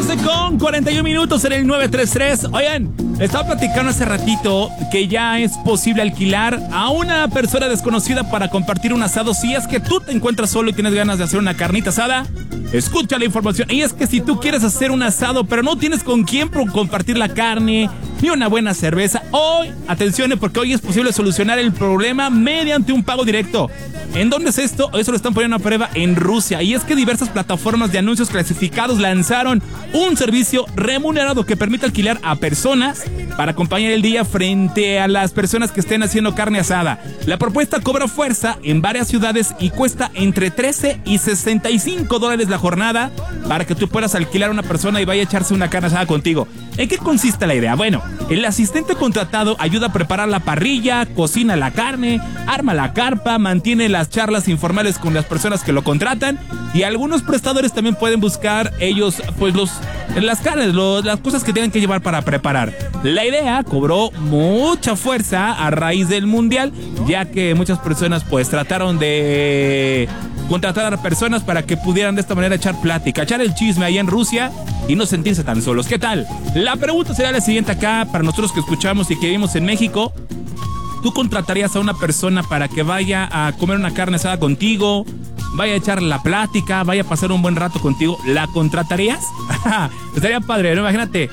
12:41 en el 933. Oigan, estaba platicando hace ratito que ya es posible alquilar a una persona desconocida para compartir un asado. Si es que tú te encuentras solo y tienes ganas de hacer una carnita asada, escucha la información. Y es que si tú quieres hacer un asado pero no tienes con quién compartir la carne ni una buena cerveza, hoy, atención, porque hoy es posible solucionar el problema mediante un pago directo. ¿En dónde es esto? Eso lo están poniendo a prueba en Rusia. Y es que diversas plataformas de anuncios clasificados lanzaron un servicio remunerado que permite alquilar a personas para acompañar el día frente a las personas que estén haciendo carne asada. La propuesta cobra fuerza en varias ciudades y cuesta entre $13 y $65 la jornada para que tú puedas alquilar a una persona y vaya a echarse una carne asada contigo. ¿En qué consiste la idea? Bueno, el asistente contratado ayuda a preparar la parrilla, cocina la carne, arma la carpa, mantiene las charlas informales con las personas que lo contratan, y algunos prestadores también pueden buscar ellos pues las carnes, las cosas que tienen que llevar para preparar. La idea cobró mucha fuerza a raíz del mundial, ya que muchas personas pues trataron de contratar a personas para que pudieran de esta manera echar plática, echar el chisme ahí en Rusia y no sentirse tan solos. ¿Qué tal? La pregunta será la siguiente acá para nosotros que escuchamos y que vivimos en México. ¿Tú contratarías a una persona para que vaya a comer una carne asada contigo, vaya a echar la plática, vaya a pasar un buen rato contigo? ¿La contratarías? Estaría padre, ¿no? Imagínate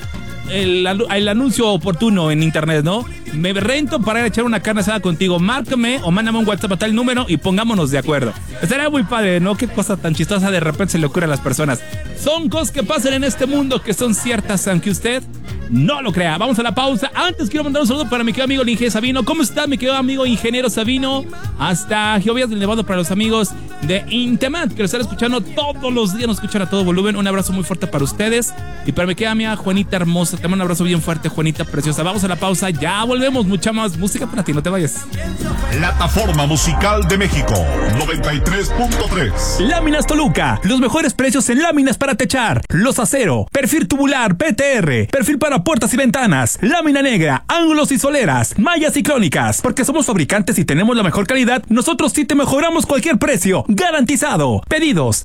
el anuncio oportuno en internet, ¿no? Me rento para ir a echar una carne asada contigo. Márcame o mándame un WhatsApp a tal número y pongámonos de acuerdo. Estaría muy padre, ¿no? Qué cosa tan chistosa de repente se le ocurre a las personas. Son cosas que pasan en este mundo que son ciertas, aunque usted no lo crea. Vamos a la pausa. Antes quiero mandar un saludo para mi querido amigo el ingeniero Sabino. ¿Cómo está mi querido amigo ingeniero Sabino? Hasta Geovías del Nevado para los amigos de Intemat, que lo están escuchando todos los días, nos escuchan a todo volumen. Un abrazo muy fuerte para ustedes. Y para mi querida amiga Juanita hermosa, también un abrazo bien fuerte, Juanita preciosa. Vamos a la pausa, ya volvemos. Mucha más música para ti, no te vayas. Plataforma Musical de México 93.3. Láminas Toluca, los mejores precios en láminas para techar, los acero, perfil tubular, PTR, perfil para puertas y ventanas, lámina negra, ángulos y soleras, mallas y crónicas. Porque somos fabricantes y tenemos la mejor calidad, nosotros sí te mejoramos cualquier precio, garantizado. Pedidos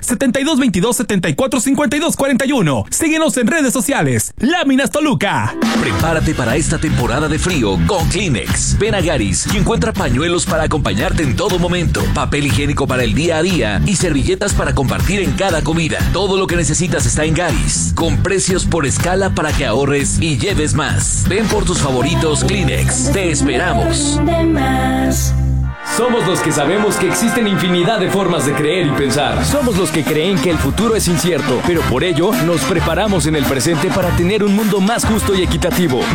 7222-745241. Síguenos en redes sociales. Láminas Toluca. Prepárate para esta temporada de frío con Kleenex. Ven a Garis y encuentra pañuelos para acompañarte en todo momento, papel higiénico para el día a día y servilletas para compartir en cada comida. Todo lo que necesitas está en Garis, con precios por escala para que ahorres y lleves más. Ven por tus favoritos Kleenex. Te esperamos. Somos los que sabemos que existen infinidad de formas de creer y pensar. Somos los que creen que el futuro es incierto, pero por ello nos preparamos en el presente para tener un mundo más justo y equitativo.